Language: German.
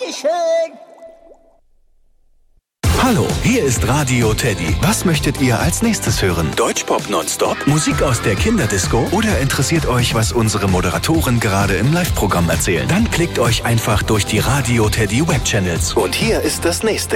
Dankeschön. Hallo, hier ist Radio Teddy. Was möchtet ihr als nächstes hören? Deutschpop nonstop? Musik aus der Kinderdisco? Oder interessiert euch, was unsere Moderatoren gerade im Live-Programm erzählen? Dann klickt euch einfach durch die Radio Teddy Webchannels. Und hier ist das nächste